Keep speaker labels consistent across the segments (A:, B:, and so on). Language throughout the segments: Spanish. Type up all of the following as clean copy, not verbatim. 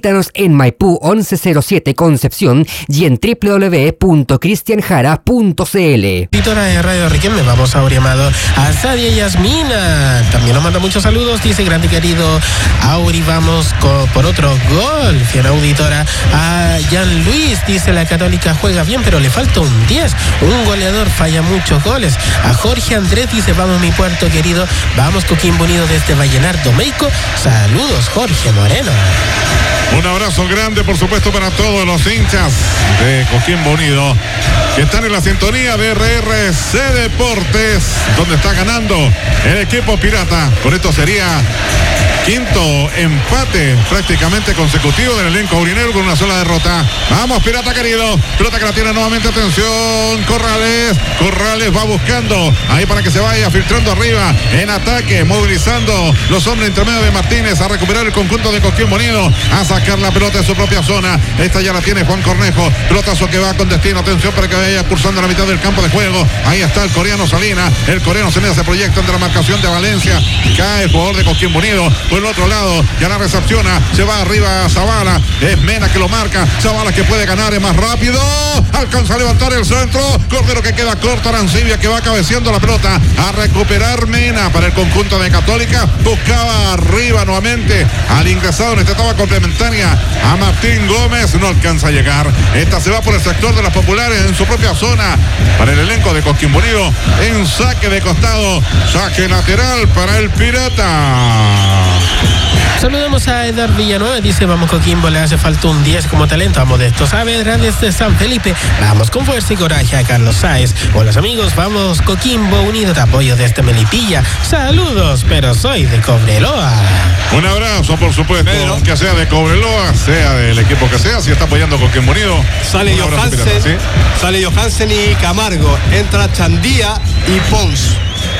A: Visítanos en Maipú 1107 Concepción y en www.cristianjara.cl.
B: Editora de Radio Riquelme, vamos a Auriamado a Sadia Yasmina. También nos manda muchos saludos, dice grande querido Auri. Vamos por otro gol, fiel auditora. A Jan Luis, dice la Católica juega bien, pero le falta un 10. Un goleador falla muchos goles. A Jorge Andrés, dice vamos mi puerto querido, vamos Coquimbo Unido desde Vallenar Domeico. Saludos, Jorge Moreno.
C: Un abrazo grande, por supuesto, para todos los hinchas de Coquimbo Unido que están en la sintonía de RRC Deportes, donde está ganando el equipo pirata. Con esto sería quinto empate prácticamente consecutivo del elenco aurinegro con una sola derrota. Vamos, pirata querido. Pelota que la tiene nuevamente, atención, Corrales va buscando ahí para que se vaya filtrando arriba en ataque, movilizando los hombres intermedios de Martínez a recuperar el conjunto de Coquimbo Unido, a sacar la pelota de su propia zona. Esta ya la tiene Juan Cornejo, pelotazo que va con destino, atención para que vaya cursando la mitad del campo de juego. Ahí está el coreano Salina, el coreano se proyecta entre la marcación de Valencia, cae el jugador de Coquimbo Unido. Por el otro lado, ya la recepciona, se va arriba Zavala, es Mena que lo marca, Zavala que puede ganar, es más rápido, alcanza a levantar el centro, Cordero que queda corto, Arancibia que va cabeceando la pelota, a recuperar Mena para el conjunto de Católica, buscaba arriba nuevamente al ingresado en esta etapa complementaria a Martín Gómez, no alcanza a llegar, esta se va por el sector de las populares en su propia zona para el elenco de Coquimbo Unido, en saque de costado, saque lateral para el Pirata.
B: Saludamos a Edgar Villanueva, dice vamos Coquimbo, le hace falta un 10 como talento a Modesto Saavedra desde San Felipe, vamos con fuerza y coraje a Carlos Sáez. Hola amigos, vamos Coquimbo Unido, te apoyo desde Melipilla, saludos, pero soy de Cobreloa.
C: Un abrazo, por supuesto, Pedro, que sea de Cobreloa, sea del equipo que sea, si está apoyando Coquimbo Unido.
D: Sale Johansen y Camargo, entra Chandía y Pons.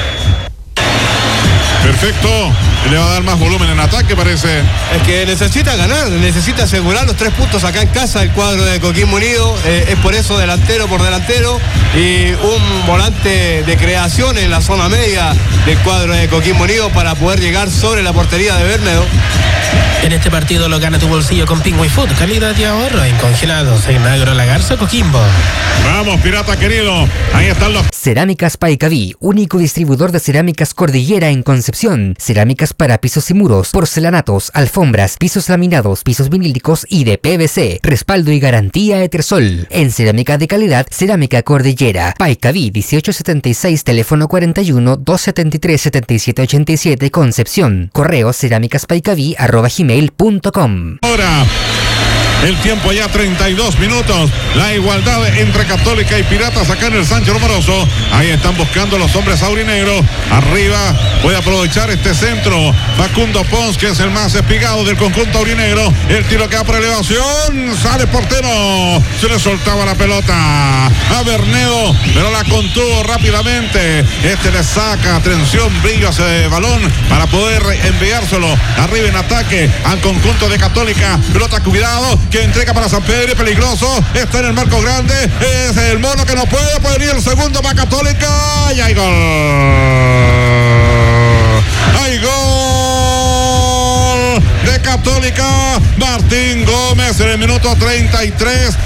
C: Perfecto, le va a dar más volumen en ataque, parece.
D: Es que necesita ganar, necesita asegurar los 3 puntos acá en casa el cuadro de Coquimbo Unido, es por eso delantero por delantero y un volante de creación en la zona media del cuadro de Coquimbo Unido para poder llegar sobre la portería de Bernedo.
B: En este partido lo gana tu bolsillo con Pingüi Food, calidad y ahorro en congelados en Agro La Garza, Coquimbo.
C: Vamos, pirata querido, ahí están los...
A: Cerámicas Paicaví, único distribuidor de cerámicas Cordillera en Concepción. Cerámicas para pisos y muros, porcelanatos, alfombras, pisos laminados, pisos vinílicos y de PVC. Respaldo y garantía Etersol. En cerámica de calidad, Cerámica Cordillera. Paicaví 1876, teléfono 41 273 7787, Concepción. Correo cerámicaspaicaví@gmail.com.
C: Ahora, el tiempo ya 32 minutos. La igualdad entre Católica y Piratas acá en el Sánchez Rumoroso. Ahí están buscando los hombres aurinegros. Arriba puede aprovechar este centro Facundo Pons, que es el más espigado del conjunto aurinegro. El tiro que va por elevación. Sale portero. Se le soltaba la pelota a Bernedo, pero la contuvo rápidamente. Este le saca atención, brillo hacia el balón para poder enviárselo arriba en ataque al conjunto de Católica. Pelota, cuidado, que entrega para San Pedro, peligroso, está en el marco grande, es el mono que no puede ir el segundo para Católica, y hay gol. ¡Hay gol de Católica! Martín Gómez en el minuto 33,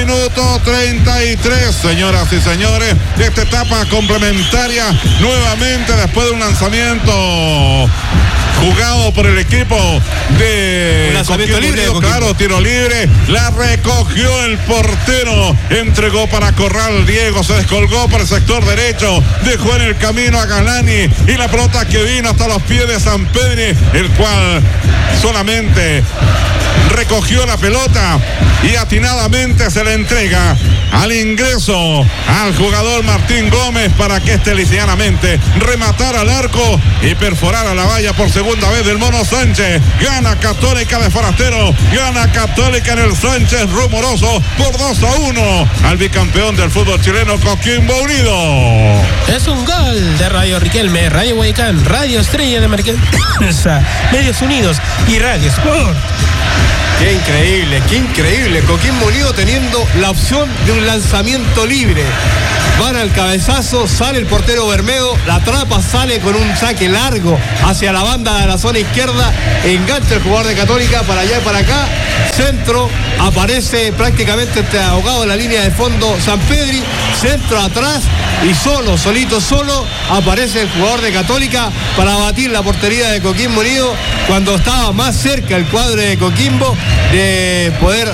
C: señoras y señores, de esta etapa complementaria, nuevamente después de un lanzamiento jugado por el equipo de
D: lanzamiento libre,
C: claro, tiro libre, la recogió el portero, entregó para Corral, Diego se descolgó por el sector derecho, dejó en el camino a Galani y la pelota que vino hasta los pies de San Pedro, el cual solamente recogió la pelota y atinadamente se le entrega al ingreso al jugador Martín Gómez para que este lisianamente rematara al arco y perforara la valla por segunda vez del Mono Sánchez. Gana Católica de Forastero, gana Católica en el Sánchez Rumoroso por 2-1 al bicampeón del fútbol chileno Coquimbo Unido.
B: Es un gol de Radio Riquelme, Radio Huaycán, Radio Estrella de Marquesa, Medios Unidos y Radio Sport.
D: Qué increíble. Coquimbo Unido teniendo la opción de un lanzamiento libre. Van al cabezazo, sale el portero Bermedo, la atrapa, sale con un saque largo hacia la banda de la zona izquierda, engancha el jugador de Católica para allá y para acá, centro, aparece prácticamente ahogado en la línea de fondo Sampedri, centro atrás y solito, aparece el jugador de Católica para batir la portería de Coquimbo Unido cuando estaba más cerca el cuadro de Coquimbo de poder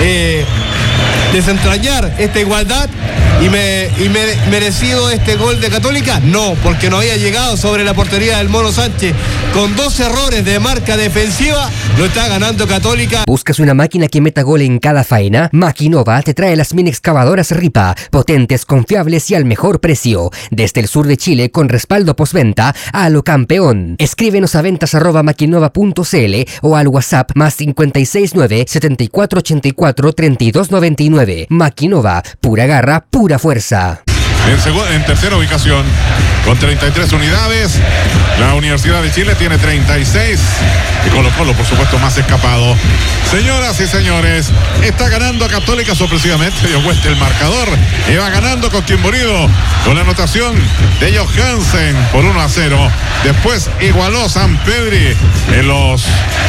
D: desentrañar esta igualdad. ¿Y merecido este gol de Católica? No, porque no había llegado sobre la portería del Mono Sánchez. Con 2 errores de marca defensiva, lo está ganando Católica.
A: ¿Buscas una máquina que meta gol en cada faena? Maquinova te trae las mini excavadoras Ripa, potentes, confiables y al mejor precio. Desde el sur de Chile, con respaldo postventa a lo campeón. Escríbenos a ventas@maquinova.cl o al WhatsApp +569 7484 3299. Maquinova, pura garra, pura fuerza.
C: En tercera ubicación, con 33 unidades, la Universidad de Chile tiene 36. Y Colo-Colo, por supuesto, más escapado. Señoras y señores, está ganando Católica sorpresivamente. Dio vuelta el marcador. Y va ganando Coquimbo Unido con la anotación de Johansen por 1-0. Después igualó Sampedri en los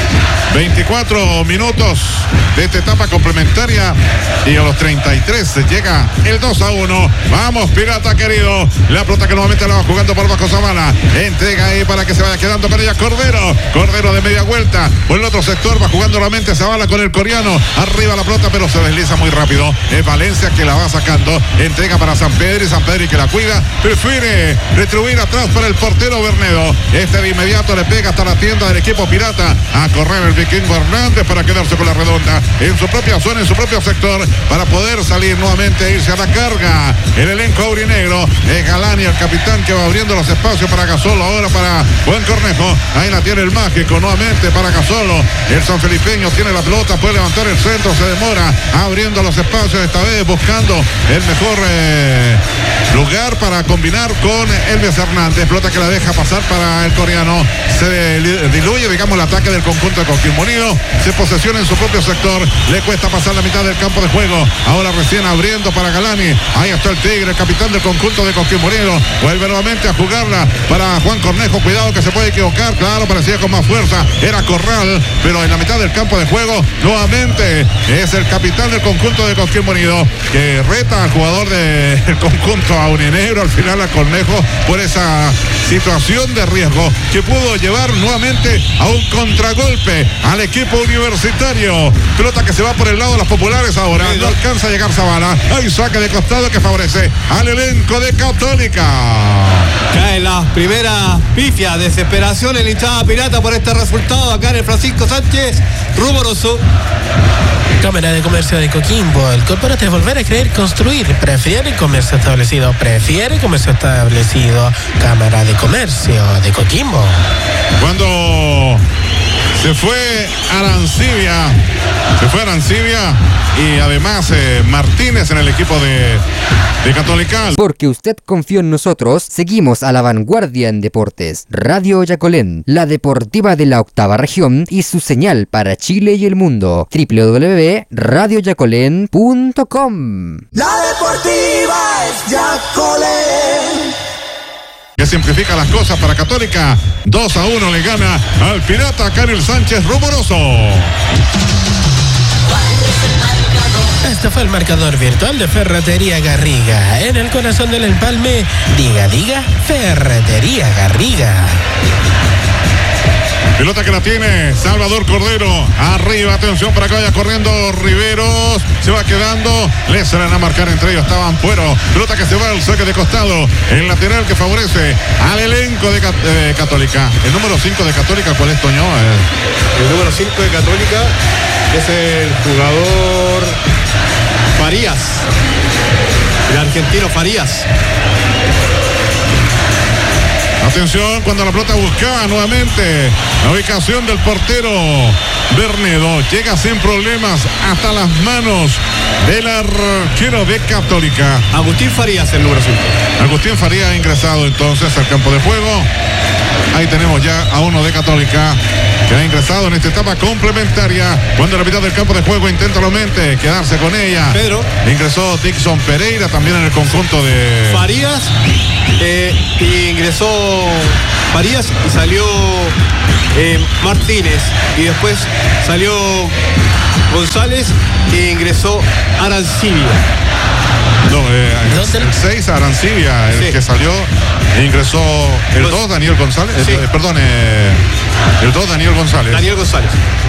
C: 24 minutos de esta etapa complementaria. Y a los 33 llega el 2-1. Vamos, Pirata querido. La pelota que nuevamente la va jugando por bajo Zavala. Entrega ahí para que se vaya quedando con ella Cordero. Cordero de media vuelta. Por el otro sector va jugando nuevamente Zavala con el coreano. Arriba la pelota, pero se desliza muy rápido. Es Valencia que la va sacando. Entrega para Sampedri. Sampedri que la cuida. Prefiere retribuir atrás para el portero Bernedo. Este de inmediato le pega hasta la tienda del equipo Pirata. A correr el Vikingo Hernández para quedarse con la redonda. En su propia zona, en su propio sector. Para poder salir nuevamente e irse a la carga. El elenco aurinegro. Es Galani, el capitán, que va abriendo los espacios para Gasolo. Ahora para Juan Cornejo. Ahí la tiene el mágico nuevamente para Gasolo. El sanfelipeño tiene la pelota, puede levantar el centro, se demora abriendo los espacios, esta vez buscando el mejor lugar para combinar con Elvis Hernández. Pelota que la deja pasar para el coreano. Se diluye, digamos, el ataque del conjunto de Coquimbo Unido. Se posesiona en su propio sector. Le cuesta pasar la mitad del campo de juego. Ahora recién abriendo para Galani. Ahí está el Tigre, el capitán del conjunto de Coquimbo Unido. Vuelve nuevamente a jugarla para Juan Cornejo. Cuidado que se puede equivocar. Claro, parecía con más fuerza. Era Corral, pero en la mitad del campo de juego nuevamente es el capitán del conjunto de Coquimbo Unido que reta al jugador del conjunto aurinegro, al final a Cornejo, por esa situación de riesgo que pudo llevar nuevamente a un contragolpe al equipo universitario. Pelota que se va por el lado de los populares ahora. No alcanza a llegar Zavala. Hay saque de costado que favorece al elenco de Católica.
D: Caen las primeras pifias, desesperación en la hinchada pirata por este resultado acá en el Francisco Sánchez, rumoroso.
B: Cámara de Comercio de Coquimbo. El corporativo es volver a creer, construir. Prefiere comercio establecido. Prefiere comercio establecido. Cámara de Comercio de Coquimbo.
C: Cuando se fue Arancibia y además Martínez en el equipo de Católica.
A: Porque usted confió en nosotros, seguimos a la vanguardia en deportes. Radio Yacolén, la deportiva de la octava región y su señal para Chile y el mundo. www.radioyacolén.com.
E: La deportiva es Yacolén.
C: Que simplifica las cosas para Católica. 2-1 le gana al Pirata Karel Sánchez rumoroso.
B: Este fue el marcador virtual de Ferretería Garriga. En el corazón del empalme, diga, Ferretería Garriga.
C: Pelota que la tiene Salvador Cordero. Arriba, atención para que vaya corriendo Riveros. Se va quedando. Le salen a marcar entre ellos. Estaba Ampuero. Pelota que se va al saque de costado. El lateral que favorece al elenco de Católica. El número 5 de Católica, ¿cuál es, Toño?
D: El número 5 de Católica es el jugador Farías. El argentino Farías.
C: Atención cuando la pelota buscaba nuevamente la ubicación del portero Bernedo. Llega sin problemas hasta las manos del arquero de Católica.
D: Agustín Farías, el número 5.
C: Agustín Farías ha ingresado entonces al campo de juego. Ahí tenemos ya a uno de Católica que ha ingresado en esta etapa complementaria. Cuando la mitad del campo de juego intenta nuevamente quedarse con ella.
D: Pedro.
C: Ingresó Dixon Pereira también en el conjunto de
D: Farías. Y ingresó Farías y salió Martínez. Y después salió González e ingresó Arancibia.
C: No, el 6 Arancibia, el
D: sí.
C: que salió, ingresó el 2 Daniel González,
D: sí.
C: El 2 Daniel González.
D: Daniel González.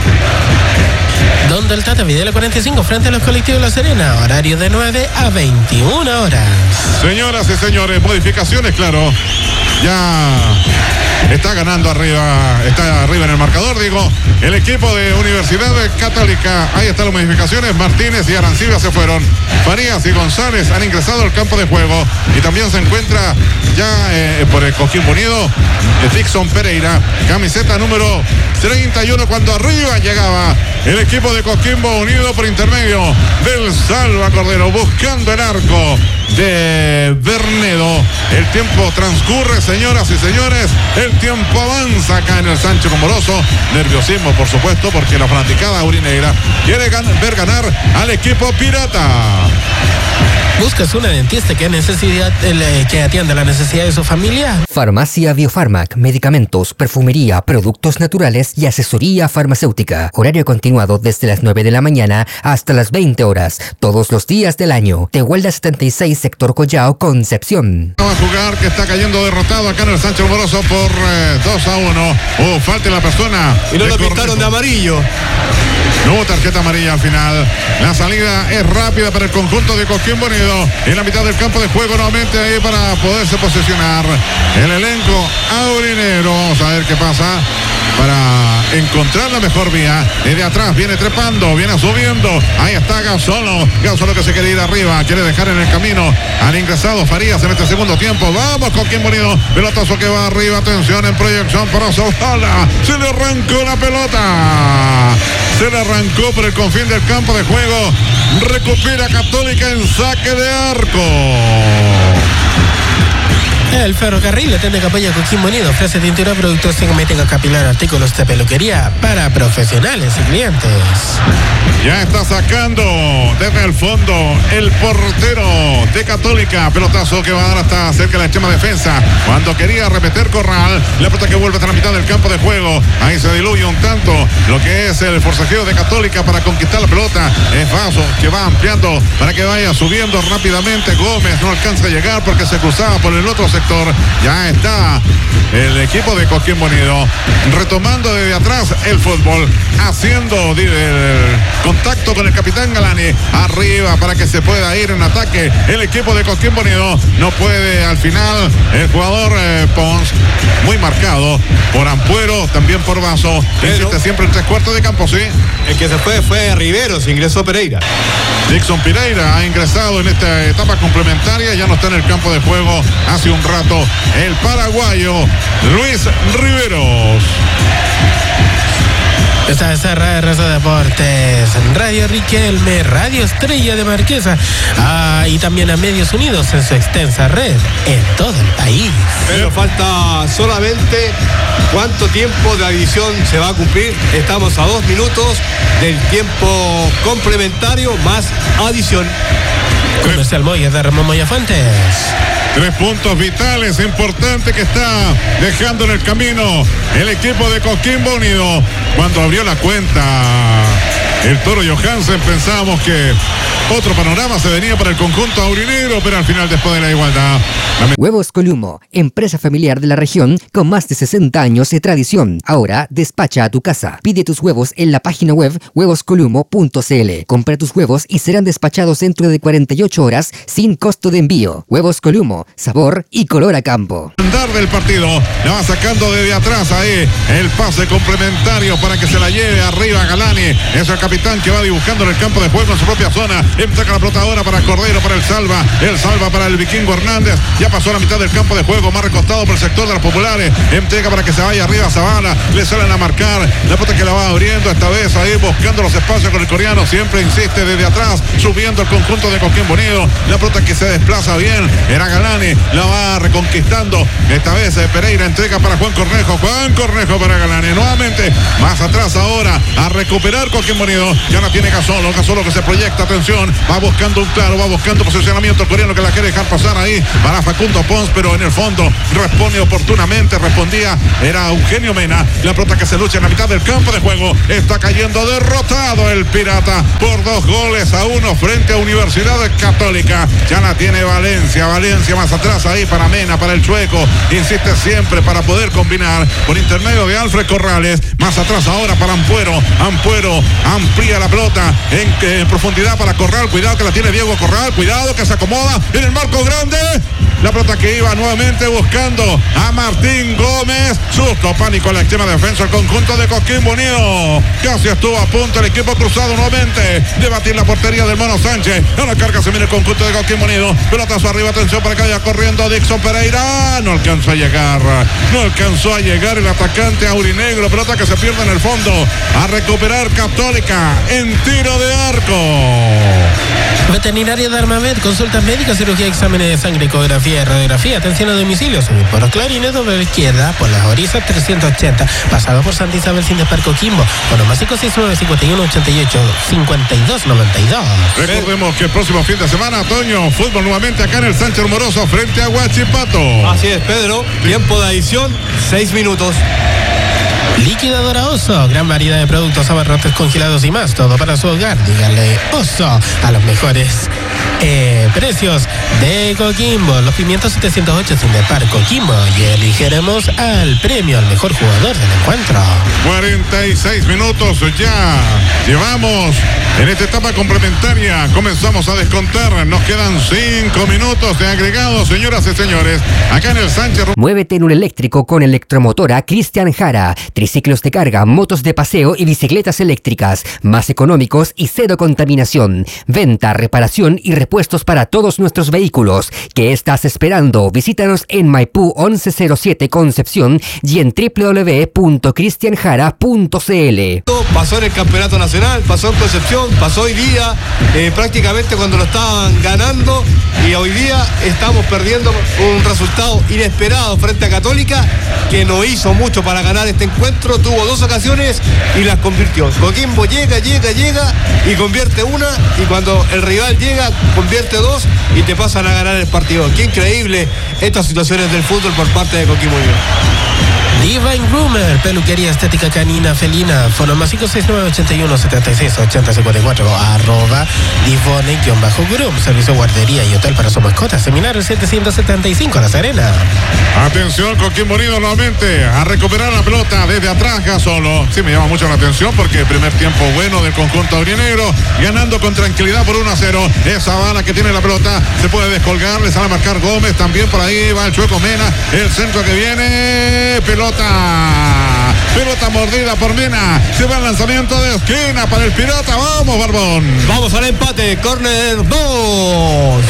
B: Donde el Tata Videla 45 frente a los colectivos de La Serena, horario de 9 a 21 horas.
C: Señoras y señores, modificaciones, claro. Ya está ganando arriba, está arriba en el marcador, digo, el equipo de Universidad Católica. Ahí están las modificaciones. Martínez y Arancibia se fueron. Farías y González han ingresado al campo de juego. Y también se encuentra ya por el Coquimbo Unido Dixon Pereira, camiseta número 31, cuando arriba llegaba el equipo de Coquimbo Unido por intermedio del Salva Cordero, buscando el arco de Bernedo. El tiempo transcurre, señoras y señores, el tiempo avanza acá en el Sánchez Comoroso. Nerviosismo, por supuesto, porque la fanaticada aurinegra quiere ver ganar al equipo pirata.
B: ¿Buscas una dentista que atienda la necesidad de su familia?
A: Farmacia Biofarmac, medicamentos, perfumería, productos naturales y asesoría farmacéutica. Horario continuado desde las 9 de la mañana hasta las 20 horas, todos los días del año. Tehuelda 76, sector Collao, Concepción.
C: Va a jugar, que está cayendo derrotado acá en el Sánchez Moroso por 2-1. Falta la persona.
D: Y no lo pintaron de amarillo.
C: No hubo tarjeta amarilla al final. La salida es rápida para el conjunto de Coquimbo Unido. En la mitad del campo de juego nuevamente ahí para poderse posesionar el elenco aurinero. Vamos a ver qué pasa para encontrar la mejor vía. Desde atrás viene trepando, viene subiendo. Ahí está Gasolo. Gasolo que se quiere ir arriba, quiere dejar en el camino al ingresado Farías en este segundo tiempo. Vamos Coquimbo Unido. Pelotazo que va arriba. Atención en proyección para Zavala. Se le arrancó la pelota. Se le arrancó por el confín del campo de juego. Recupera Católica en saque de arco.
B: El ferrocarril le tiene que apoyar a Coquimbo Unido. Ofrece tintura, productos en cosmética capilar, artículos de peluquería para profesionales y clientes.
C: Ya está sacando desde el fondo el portero de Católica. Pelotazo que va a dar hasta cerca de la extrema defensa. Cuando quería repetir Corral, la pelota que vuelve hasta la mitad del campo de juego. Ahí se diluye un tanto lo que es el forcejeo de Católica para conquistar la pelota. Es Vaso que va ampliando para que vaya subiendo rápidamente. Gómez no alcanza a llegar porque se cruzaba por el otro sector. Ya está el equipo de Coquimbo Unido retomando desde atrás el fútbol, haciendo el contacto con el capitán Galani arriba para que se pueda ir en ataque. El equipo de Coquimbo Unido no puede al final. El jugador Pons, muy marcado por Ampuero, también por Vaso. Insiste siempre en 3/4 de campo, sí.
D: El que se fue Rivero, se ingresó Pereira.
C: Dixon Pereira ha ingresado en esta etapa complementaria, ya no está en el campo de juego hace un rato el paraguayo Luis Riveros.
B: Esta es RRC Deportes, Radio Riquelme, Radio Estrella de Marquesa, y también a Medios Unidos en su extensa red en todo el país.
D: Pero falta solamente cuánto tiempo de adición se va a cumplir. Estamos a 2 minutos del tiempo complementario más adición.
B: Comercial Moya de Ramón Moya Fuentes.
C: 3 puntos vitales importantes que está dejando en el camino el equipo de Coquimbo Unido. Cuando abrió la cuenta el Toro Johansen, pensábamos que otro panorama se venía para el conjunto aurinegro, pero al final, después de la igualdad.
A: Huevos Columo, empresa familiar de la región con más de 60 años de tradición. Ahora despacha a tu casa. Pide tus huevos en la página web huevoscolumo.cl. Compra tus huevos y serán despachados dentro de 48 horas sin costo de envío. Huevos Columo, sabor y color a campo.
C: Andar del partido, la va sacando desde atrás ahí el pase complementario para que se la lleve arriba Galani. Es el capitán capitán que va dibujando en el campo de juego en su propia zona. Entrega la pelota ahora para Cordero, para el Salva para el Vikingo Hernández. Ya pasó a la mitad del campo de juego, más recostado por el sector de los populares. Entrega para que se vaya arriba Zavala. Le salen a marcar. La pelota que la va abriendo esta vez ahí buscando los espacios con el coreano. Siempre insiste desde atrás, subiendo el conjunto de Coquimbo Unido. La pelota que se desplaza bien. Era Galani. La va reconquistando. Esta vez Pereira entrega para Juan Cornejo. Juan Cornejo para Galani. Nuevamente más atrás ahora a recuperar Coquimbo Unido. Ya no tiene Gasolo. Gasolo que se proyecta. Atención. Va buscando un claro. Va buscando posicionamiento el coreano que la quiere dejar pasar ahí para Facundo Pons, pero en el fondo responde oportunamente. Respondía. Era Eugenio Mena. La pelota que se lucha en la mitad del campo de juego. Está cayendo derrotado el Pirata por 2-1 frente a Universidad Católica. Ya la tiene Valencia. Valencia más atrás ahí para Mena, para el Chueco. Insiste siempre para poder combinar por intermedio de Alfred Corrales. Más atrás ahora para Ampuero. Ampuero amplía la pelota en profundidad para Corral. Cuidado que la tiene Diego Corral. Cuidado que se acomoda en el marco grande. La pelota que iba nuevamente buscando a Martín Gómez. Susto, pánico en la extrema defensa. El conjunto de Coquimbo Unido. Casi estuvo a punto el equipo cruzado nuevamente de batir la portería del Mono Sánchez. A la carga se viene el conjunto de Coquimbo Unido. Pelotazo arriba, atención para que vaya corriendo Dixon Pereira. No alcanzó a llegar. No alcanzó a llegar el atacante aurinegro. Pelota que se pierde en el fondo. A recuperar Católica en tiro de arco.
B: Veterinaria de Armamed, consultas médicas, cirugía, exámenes de sangre, ecografía y radiografía, atención a domicilio, por Clarín, doble izquierda, por las Orizas 380, pasado por Santa Isabel sin Parco Coquimbo, con los básicos 695188 5292.
C: Recordemos que el próximo fin de semana, Toño, fútbol nuevamente acá en el Sánchez Moroso frente a Huachipato.
D: Así es, Pedro, tiempo de adición, 6 minutos.
B: Liquidadora Oso, gran variedad de productos, abarrotes congelados y más, todo para su hogar. Dígale Oso a los mejores precios de Coquimbo. Los pimientos 708 sin de par Coquimbo y eligeremos al premio al mejor jugador del encuentro.
C: 46 minutos ya llevamos en esta etapa complementaria. Comenzamos a descontar. Nos quedan 5 minutos de agregado, señoras y señores. Acá en el Sánchez.
A: Muévete en un eléctrico con Electromotora Cristian Jara. Triciclos de carga, motos de paseo y bicicletas eléctricas. Más económicos y cero contaminación. Venta, reparación y repuestos para todos nuestros vehículos. ¿Qué estás esperando? Visítanos en Maipú 1107 Concepción y en www.cristianjara.cl.
D: Pasó en el Campeonato Nacional, pasó en Concepción, pasó hoy día, prácticamente cuando lo estaban ganando, y hoy día estamos perdiendo un resultado inesperado frente a Católica, que no hizo mucho para ganar este encuentro. Tuvo 2 ocasiones y las convirtió. Coquimbo llega y convierte una, y cuando el rival llega convierte 2 y te pasan a ganar el partido. Qué increíble estas situaciones del fútbol por parte de Coquimbo Unido.
B: Divine Groomer, peluquería estética canina felina, fonomásico 6981-768054, arroba Divone-Groom, servicio guardería y hotel para su mascota, Seminario 775 La Serena.
C: Atención, Coquimbo Unido nuevamente a recuperar la pelota desde atrás. Gasolo, sí me llama mucho la atención porque primer tiempo bueno del conjunto aurinegro, ganando con tranquilidad por 1-0. Esa bala que tiene la pelota se puede descolgar, le sale a marcar Gómez, también por ahí va el Chueco Mena, el centro que viene, pelota mordida por Mena, se va el lanzamiento de esquina para el Pirata. Vamos, Barbón,
D: vamos al empate, córner 2.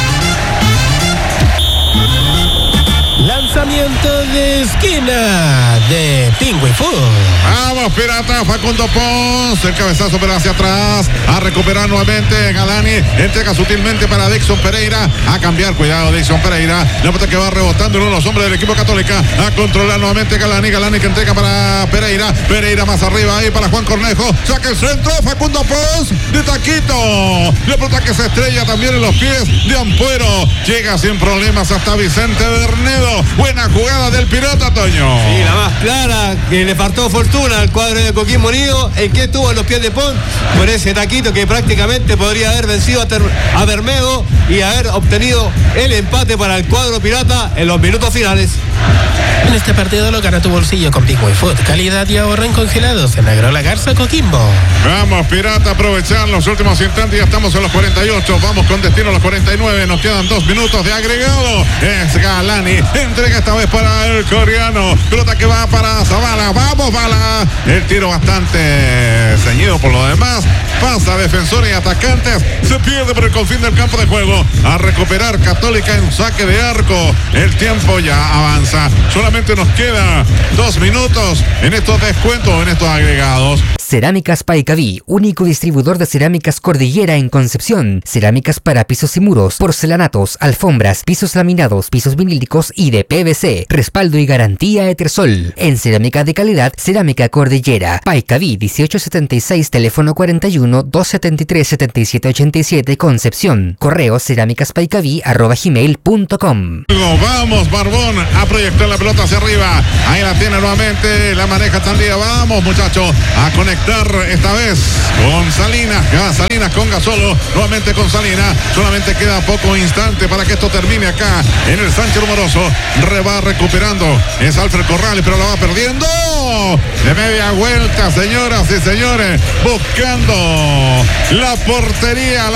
B: Lanzamiento de esquina de Pingüe Food.
C: Vamos, Pirata, Facundo Pons, el cabezazo pero hacia atrás, a recuperar nuevamente Galani, entrega sutilmente para Dixon Pereira, a cambiar, cuidado Dixon Pereira, la pelota que va rebotando en uno de los hombres del equipo Católica, a controlar nuevamente Galani que entrega para Pereira más arriba ahí para Juan Cornejo, saca el centro, Facundo Pons, de taquito, la pelota que se estrella también en los pies de Ampuero, llega sin problemas hasta Vicente Bernedo. Buena jugada del Pirata, Toño.
D: Sí, la más clara, que le faltó fortuna al cuadro de Coquimbo Unido. ¿En qué estuvo en los pies de Pons? Por ese taquito que prácticamente podría haber vencido a Bermedo y haber obtenido el empate para el cuadro Pirata en los minutos finales.
B: En este partido lo gana tu bolsillo con Pingüe Food. Calidad y ahorro en congelados. En Agrola Garza, Coquimbo.
C: Vamos, Pirata, a aprovechar los últimos instantes, ya estamos en los 48. Vamos con destino a los 49. Nos quedan 2 minutos de agregado. Es Galani. Entrega esta vez para el coreano. Pelota que va para Zavala. Vamos, Bala. El tiro bastante ceñido por lo demás. Pasa defensores y atacantes. Se pierde por el confín del campo de juego. A recuperar Católica en saque de arco. El tiempo ya avanza. Solamente nos queda 2 minutos en estos descuentos, en estos agregados.
A: Cerámicas Paicaví, único distribuidor de cerámicas Cordillera en Concepción. Cerámicas para pisos y muros, porcelanatos, alfombras, pisos laminados, pisos vinílicos y de PVC. Respaldo y garantía Etersol. En cerámica de calidad, Cerámica Cordillera. Paicaví 1876, teléfono 41-273-7787, Concepción. Correo cerámicaspaicaví@gmail.com.
C: Vamos, Barbón, a proyectar la pelota hacia arriba. Ahí la tiene nuevamente, la maneja Tandía. Vamos, muchachos, a conectar esta vez con Salinas. Salinas con Gasolo, nuevamente con Salinas. Solamente queda poco instante para que esto termine acá en el Sánchez Rumoroso. Va recuperando, es Alfred Corrales, pero la va perdiendo. De media vuelta, señoras y señores, buscando la portería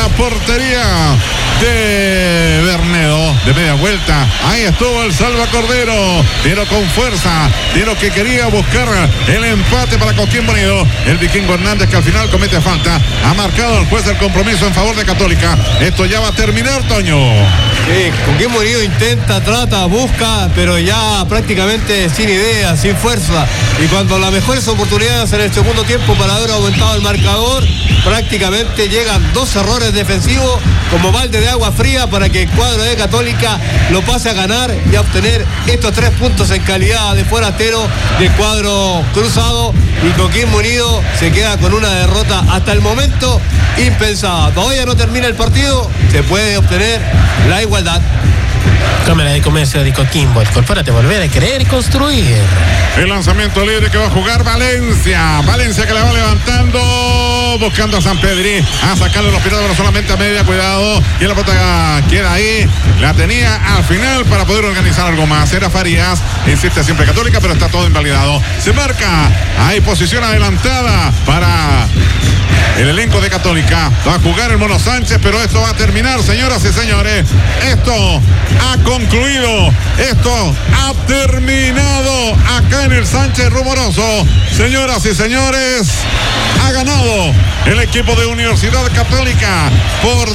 C: de Bernedo. De media vuelta, ahí estuvo el Salva Cordero. Tiro con fuerza, tiro que quería buscar el empate para Coquimbo Unido. El Vikingo Hernández, que al final comete falta. Ha marcado el juez el compromiso en favor de Católica. Esto ya va a terminar, Toño.
D: Sí, Coquimbo Unido intenta, trata, busca, pero ya prácticamente sin idea, sin fuerza. Y cuando las mejores oportunidades en el segundo tiempo para haber aumentado el marcador, prácticamente llegan 2 errores defensivos como balde de agua fría para que el cuadro de Católica lo pase a ganar y a obtener estos 3 puntos en calidad de forastero del cuadro cruzado. Y Coquimbo Unido se queda con una derrota hasta el momento impensada. Todavía no termina el partido, se puede obtener la igualdad.
B: Cámara de Comercio de Coquimbo, incorpórate, volver a creer y construir.
C: El lanzamiento libre que va a jugar Valencia. Valencia que la va levantando, buscando a San Pedri, a sacarle los pilados, pero solamente a media, cuidado. Y la pelota queda ahí. La tenía al final para poder organizar algo más. Era Farías, insiste siempre Católica, pero está todo invalidado. Se marca, hay posición adelantada para el elenco de Católica. Va a jugar el Mono Sánchez, pero esto va a terminar, señoras y señores. Esto ha concluido. Esto ha terminado acá en el Sánchez Rumoroso. Señoras y señores, ha ganado el equipo de Universidad Católica por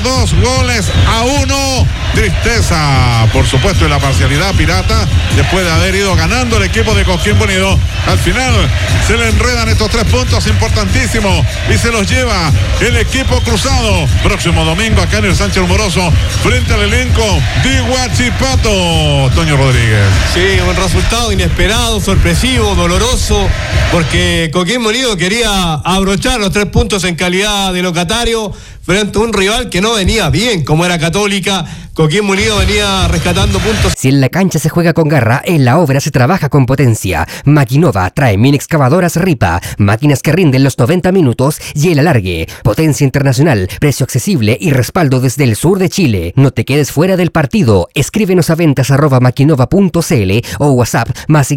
C: 2-1. Tristeza, por supuesto, en la parcialidad pirata, después de haber ido ganando el equipo de Coquimbo Unido. Al final se le enredan estos 3 puntos importantísimos y se los lleva el equipo cruzado. Próximo domingo acá en el Sánchez Rumoroso, frente al elenco de Huachipato. Toño Rodríguez.
D: Sí, un resultado inesperado, sorpresivo, doloroso, porque Coquimbo Unido quería abrochar los 3 puntos en calidad de locatario frente a un rival que no venía bien, como era Católica. Coquimbo Unido venía rescatando puntos.
A: Si en la cancha se juega con garra, en la obra se trabaja con potencia. Maquinova trae mini excavadoras Ripa, máquinas que rinden los 90 minutos y el alargue. Potencia internacional, precio accesible y respaldo desde el sur de Chile. No te quedes fuera del partido. Escríbenos a ventas@maquinova.cl o WhatsApp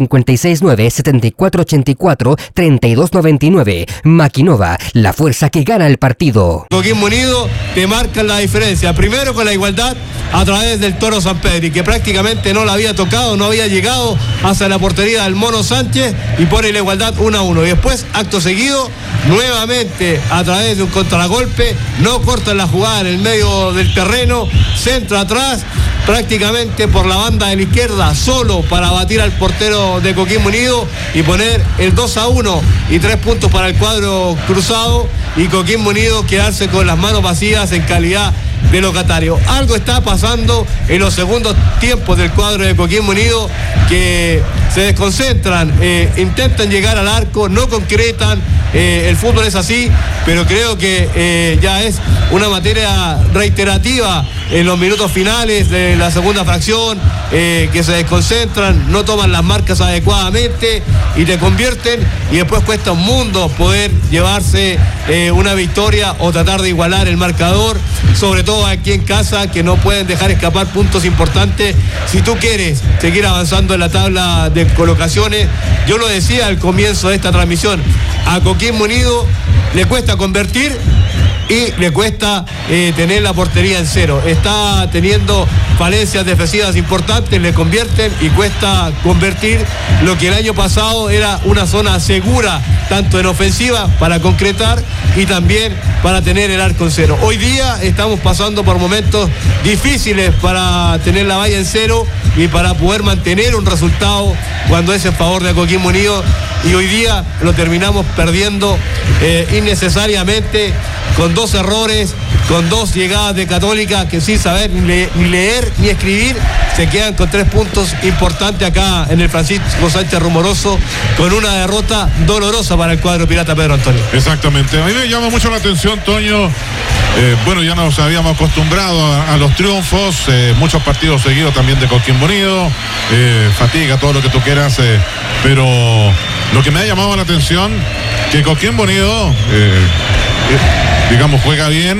A: +569 7484 3299. Maquinova, la fuerza que gana el partido.
D: Coquimbo Unido te marcan la diferencia. Primero con la igualdad a través del Toro San Pedri, que prácticamente no la había tocado, no había llegado hasta la portería del Mono Sánchez y pone la igualdad 1-1. Y después, acto seguido, nuevamente a través de un contragolpe, no cortan la jugada en el medio del terreno, centra atrás, prácticamente por la banda de la izquierda, solo para batir al portero de Coquimbo Unido y poner el 2-1 y 3 puntos para el cuadro cruzado, y Coquimbo Unido quedarse con las manos vacías en calidad de locatario. Algo está pasando en los segundos tiempos del cuadro de Coquimbo Unido, que se desconcentran, intentan llegar al arco, no concretan. El fútbol es así, pero creo que ya es una materia reiterativa en los minutos finales de la segunda fracción, que se desconcentran, no toman las marcas adecuadamente y te convierten, y después cuesta un mundo poder llevarse una victoria o tratar de igualar el marcador, sobre todo aquí en casa, que no pueden dejar escapar puntos importantes si tú quieres seguir avanzando en la tabla de colocaciones. Yo lo decía al comienzo de esta transmisión, a Coquimbo Unido le cuesta convertir, y le cuesta tener la portería en cero. Está teniendo falencias defensivas importantes, le convierten y cuesta convertir lo que el año pasado era una zona segura, tanto en ofensiva para concretar y también para tener el arco en cero. Hoy día estamos pasando por momentos difíciles para tener la valla en cero y para poder mantener un resultado cuando es en favor de Coquimbo Unido, y hoy día lo terminamos perdiendo innecesariamente, con 2 errores, con 2 llegadas de Católica que sin saber ni leer ni escribir se quedan con 3 puntos importantes acá en el Francisco Sánchez Rumoroso, con una derrota dolorosa para el cuadro pirata Pedro Antonio.
C: Exactamente, a mí me llama mucho la atención, Toño. Bueno, ya nos habíamos acostumbrado a los triunfos, muchos partidos seguidos también de Coquimbo Unido, fatiga, todo lo que tú quieras, pero lo que me ha llamado la atención, que Coquimbo Unido, digamos, juega bien,